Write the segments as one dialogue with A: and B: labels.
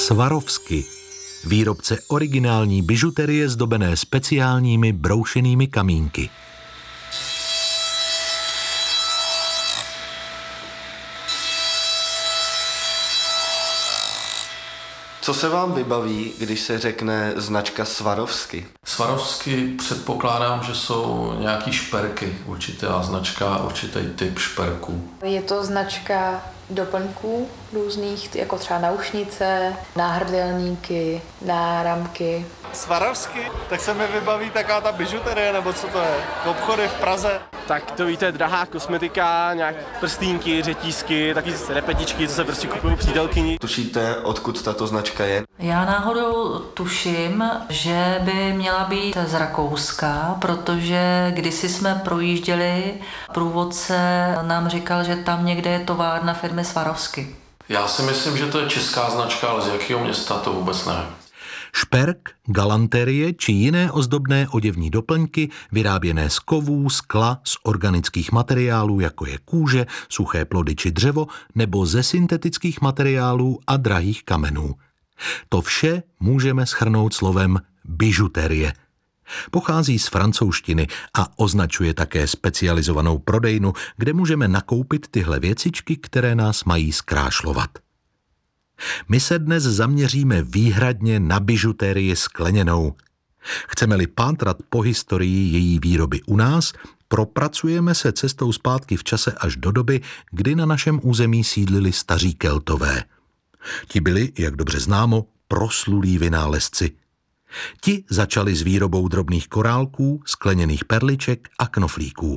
A: Swarovski, výrobce originální bižuterie zdobené speciálními broušenými kamínky.
B: Co se vám vybaví, když se řekne značka Swarovski?
C: Swarovski předpokládám, že jsou nějaký šperky, určitá značka, určitý typ šperků.
D: Je to značka doplňků různých, jako třeba naušnice, náhrdelníky, náramky.
E: Swarovski? Tak se mi vybaví taková ta bižuterie, nebo co to je? Obchody v Praze.
F: Tak to víte, drahá kosmetika, nějak prstínky, řetízky, taky repetičky, co se prostě kupují přítelkyni.
B: Tušíte, odkud tato značka je?
G: Já náhodou tuším, že by měla být z Rakouska, protože kdysi jsme projížděli, průvodce nám říkal, že tam někde je továrna firmy Swarovski.
C: Já si myslím, že to je česká značka, ale z jakého města to vůbec nevím.
A: Šperk, galanterie či jiné ozdobné oděvní doplňky vyráběné z kovů, skla, z organických materiálů, jako je kůže, suché plody či dřevo, nebo ze syntetických materiálů a drahých kamenů. To vše můžeme shrnout slovem bižuterie. Pochází z francouzštiny a označuje také specializovanou prodejnu, kde můžeme nakoupit tyhle věcičky, které nás mají zkrášlovat. My se dnes zaměříme výhradně na bižuterii skleněnou. Chceme-li pátrat po historii její výroby u nás, propracujeme se cestou zpátky v čase až do doby, kdy na našem území sídlili staří Keltové. Ti byli, jak dobře známo, proslulí vynálezci. Ti začali s výrobou drobných korálků, skleněných perliček a knoflíků.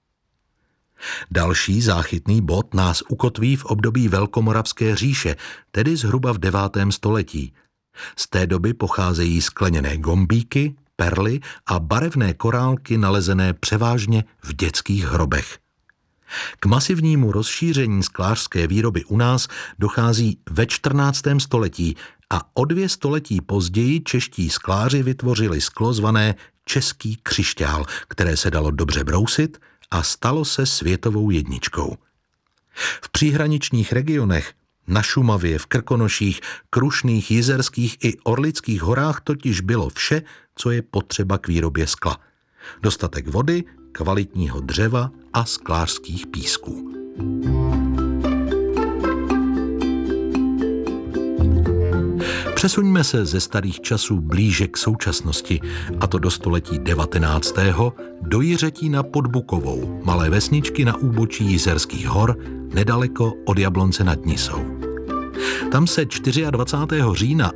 A: Další záchytný bod nás ukotví v období Velkomoravské říše, tedy zhruba v 9. století. Z té doby pocházejí skleněné gombíky, perly a barevné korálky nalezené převážně v dětských hrobech. K masivnímu rozšíření sklářské výroby u nás dochází ve 14. století a o 2 století později čeští skláři vytvořili sklo zvané český křišťál, které se dalo dobře brousit a stalo se světovou jedničkou. V příhraničních regionech, na Šumavě, v Krkonoších, Krušných, Jizerských i Orlických horách totiž bylo vše, co je potřeba k výrobě skla. Dostatek vody, kvalitního dřeva a sklářských písků. Přesuňme se ze starých časů blíže k současnosti, a to do století 19. do Jiřetína pod Bukovou, malé vesničky na úbočí Jizerských hor, nedaleko od Jablonce nad Nisou. Tam se 24. října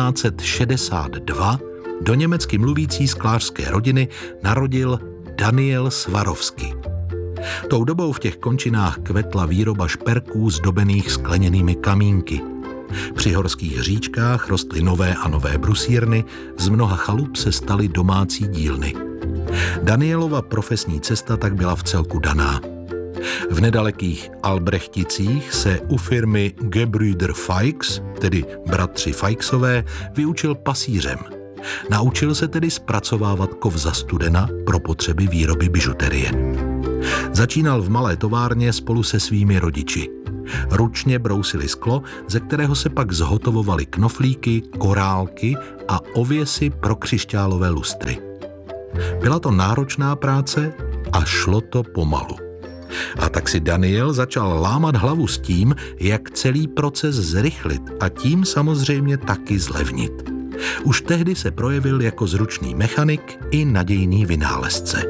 A: 1862 do německy mluvící sklářské rodiny narodil Daniel Swarovski. Tou dobou v těch končinách kvetla výroba šperků zdobených skleněnými kamínky. Při horských říčkách rostly nové a nové brusírny, z mnoha chalup se staly domácí dílny. Danielova profesní cesta tak byla vcelku daná. V nedalekých Albrechticích se u firmy Gebrüder Feix, tedy bratři Feixové, vyučil pasířem. Naučil se tedy zpracovávat kov za studena pro potřeby výroby bižuterie. Začínal v malé továrně spolu se svými rodiči. Ručně brousili sklo, ze kterého se pak zhotovovaly knoflíky, korálky a ověsy pro křišťálové lustry. Byla to náročná práce a šlo to pomalu. A tak si Daniel začal lámat hlavu s tím, jak celý proces zrychlit a tím samozřejmě taky zlevnit. Už tehdy se projevil jako zručný mechanik i nadějný vynálezce.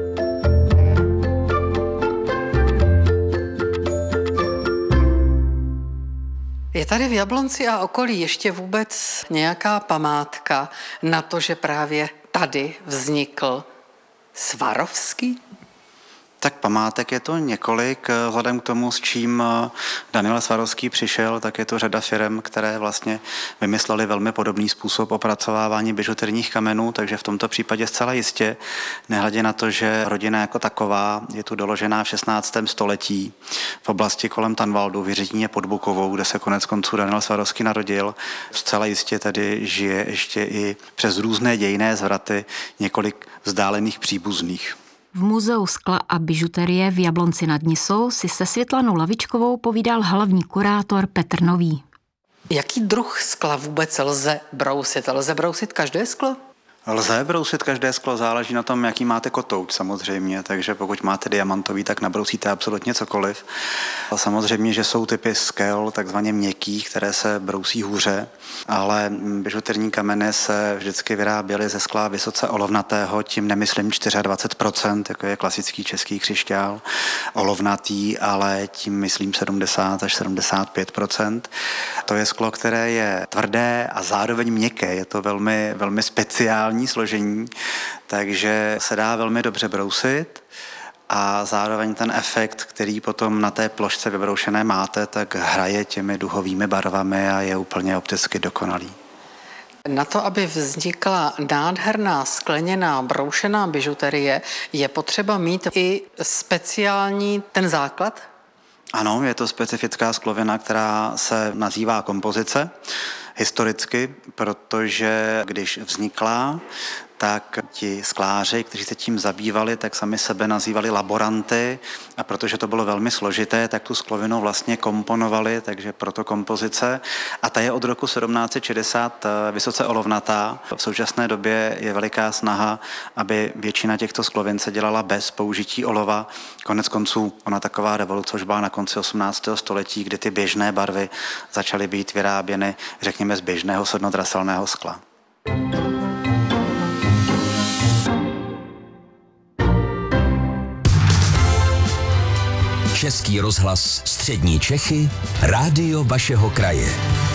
H: Je tady v Jablonci a okolí ještě vůbec nějaká památka na to, že právě tady vznikl Swarovski?
I: Tak památek je to několik. Vzhledem k tomu, s čím Daniel Swarovski přišel, tak je to řada firem, které vlastně vymysleli velmi podobný způsob opracovávání bižuterních kamenů, takže v tomto případě zcela jistě, nehledě na to, že rodina jako taková je tu doložená v 16. století v oblasti kolem Tanvaldu v Jiřetíně pod Bukovou, kde se konec konců Daniel Swarovski narodil. Zcela jistě tady žije ještě i přes různé dějinné zvraty několik vzdálených příbuzných.
J: V Muzeu skla a bižuterie v Jablonci nad Nisou si se Světlanou Lavičkovou povídal hlavní kurátor Petr Nový.
H: Jaký druh skla vůbec lze brousit? Lze brousit každé sklo?
I: Lze brousit každé sklo, záleží na tom, jaký máte kotouč samozřejmě, takže pokud máte diamantový, tak nabrousíte absolutně cokoliv. A samozřejmě, že jsou typy skel, takzvaně měkkých, které se brousí hůře, ale bižuterní kameny se vždycky vyráběly ze skla vysoce olovnatého, tím nemyslím 24%, jako je klasický český křišťál, olovnatý, ale tím myslím 70 až 75%. To je sklo, které je tvrdé a zároveň měkké, je to velmi, velmi speciální složení, takže se dá velmi dobře brousit a zároveň ten efekt, který potom na té plošce vybroušené máte, tak hraje těmi duhovými barvami a je úplně opticky dokonalý.
H: Na to, aby vznikla nádherná skleněná broušená bižuterie, je potřeba mít i speciální ten základ?
I: Ano, je to specifická sklovina, která se nazývá kompozice historicky, protože když vznikla, tak ti skláři, kteří se tím zabývali, tak sami sebe nazývali laboranty a protože to bylo velmi složité, tak tu sklovinu vlastně komponovali, takže proto kompozice. A ta je od roku 1760 vysoce olovnatá. V současné době je veliká snaha, aby většina těchto sklovin se dělala bez použití olova. Konec konců ona taková revoluce už byla na konci 18. století, kdy ty běžné barvy začaly být vyráběny, řekněme, z běžného sodnodraselného skla.
K: Český rozhlas Střední Čechy, rádio vašeho kraje.